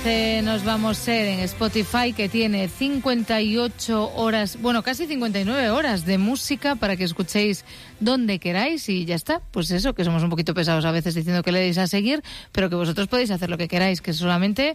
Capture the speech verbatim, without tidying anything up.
Nos vamos a ser en Spotify, que tiene cincuenta y ocho horas, bueno, casi cincuenta y nueve horas de música para que escuchéis donde queráis y ya está. Pues eso, que somos un poquito pesados a veces diciendo que le deis a seguir, pero que vosotros podéis hacer lo que queráis, que solamente